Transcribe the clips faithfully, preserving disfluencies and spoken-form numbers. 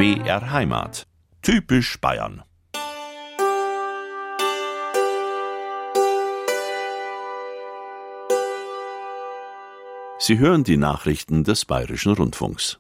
B R Heimat. Typisch Bayern. Sie hören die Nachrichten des Bayerischen Rundfunks.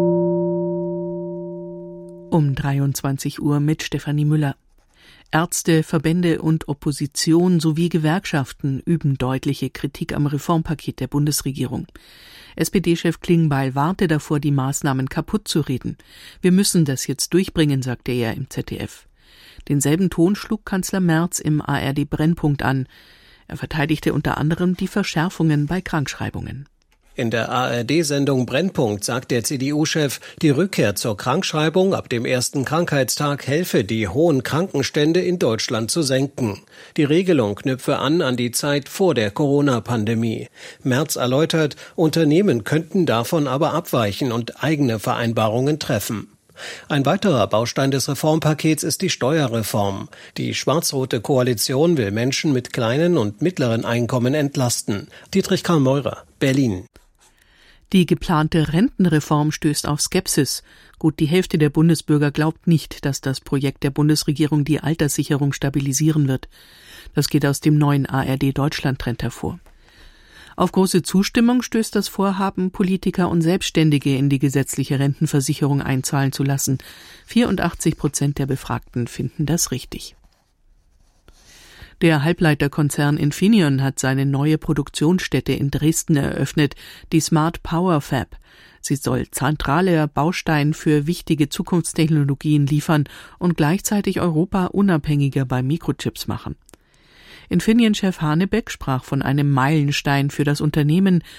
Um dreiundzwanzig Uhr mit Stefanie Müller. Ärzte, Verbände und Opposition sowie Gewerkschaften üben deutliche Kritik am Reformpaket der Bundesregierung. S P D-Chef Klingbeil warnte davor, die Maßnahmen kaputt zu reden. Wir müssen das jetzt durchbringen, sagte er im Z D F. Denselben Ton schlug Kanzler Merz im A R D-Brennpunkt an. Er verteidigte unter anderem die Verschärfungen bei Krankschreibungen. In der A R D-Sendung Brennpunkt sagt der C D U-Chef, die Rückkehr zur Krankschreibung ab dem ersten Krankheitstag helfe, die hohen Krankenstände in Deutschland zu senken. Die Regelung knüpfe an an die Zeit vor der Corona-Pandemie. Merz erläutert, Unternehmen könnten davon aber abweichen und eigene Vereinbarungen treffen. Ein weiterer Baustein des Reformpakets ist die Steuerreform. Die schwarz-rote Koalition will Menschen mit kleinen und mittleren Einkommen entlasten. Dietrich Karl Meurer, Berlin. Die geplante Rentenreform stößt auf Skepsis. Gut die Hälfte der Bundesbürger glaubt nicht, dass das Projekt der Bundesregierung die Alterssicherung stabilisieren wird. Das geht aus dem neuen A R D-Deutschland-Trend hervor. Auf große Zustimmung stößt das Vorhaben, Politiker und Selbstständige in die gesetzliche Rentenversicherung einzahlen zu lassen. vierundachtzig Prozent der Befragten finden das richtig. Der Halbleiterkonzern Infineon hat seine neue Produktionsstätte in Dresden eröffnet, die Smart Power Fab. Sie soll zentraler Baustein für wichtige Zukunftstechnologien liefern und gleichzeitig Europa unabhängiger bei Mikrochips machen. Infineon-Chef Hanebeck sprach von einem Meilenstein für das Unternehmen